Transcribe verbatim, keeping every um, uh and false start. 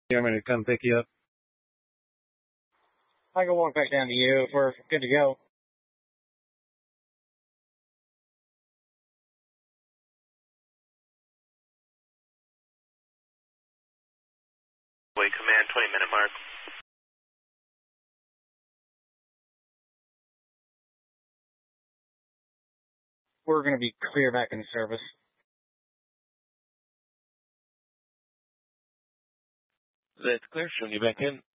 You want me to come pick you up? I can walk back down to you if we're good to go. Wait, command, twenty minute mark. We're going to be clear back in service. That's clear. Showing you back in.